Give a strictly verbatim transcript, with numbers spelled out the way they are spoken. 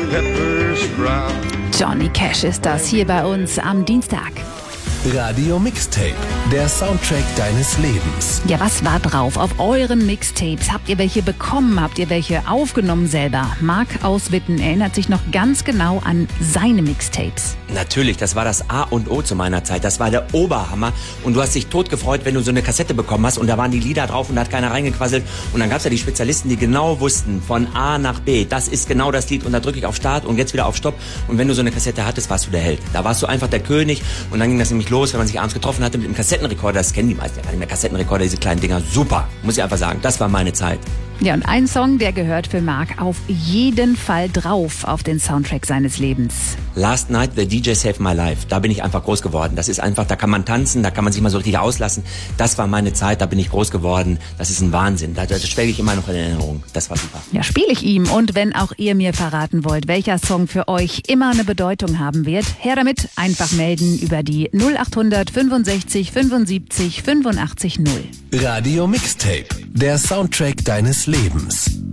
Pepper's brow. Johnny Cash ist das hier bei uns am Dienstag. Radio Mixtape, der Soundtrack deines Lebens. Ja, was war drauf auf euren Mixtapes? Habt ihr welche bekommen? Habt ihr welche aufgenommen selber? Marc aus Witten erinnert sich noch ganz genau an seine Mixtapes. Natürlich, das war das A und O zu meiner Zeit. Das war der Oberhammer. Und du hast dich totgefreut, wenn du so eine Kassette bekommen hast und da waren die Lieder drauf und da hat keiner reingequasselt. Und dann gab es ja die Spezialisten, die genau wussten, von A nach B, das ist genau das Lied und da drücke ich auf Start und jetzt wieder auf Stopp. Und wenn du so eine Kassette hattest, warst du der Held. Da warst du einfach der König und dann ging das nämlich los, wenn man sich abends getroffen hatte mit dem Kassettenrekorder. Das kennen die meisten ja gar nicht mehr. Kassettenrekorder, diese kleinen Dinger. Super, muss ich einfach sagen. Das war meine Zeit. Ja, und ein Song, der gehört für Marc auf jeden Fall drauf auf den Soundtrack seines Lebens. Last Night, the D J Saved My Life. Da bin ich einfach groß geworden. Das ist einfach, da kann man tanzen, da kann man sich mal so richtig auslassen. Das war meine Zeit, da bin ich groß geworden. Das ist ein Wahnsinn. Da, das schwelge ich immer noch in Erinnerung. Das war super. Ja, spiele ich ihm. Und wenn auch ihr mir verraten wollt, welcher Song für euch immer eine Bedeutung haben wird, her damit, einfach melden über die null acht hundert fünfundsechzig fünfundsiebzig fünfundachtzig null. Radio Mixtape, der Soundtrack deines Lebens.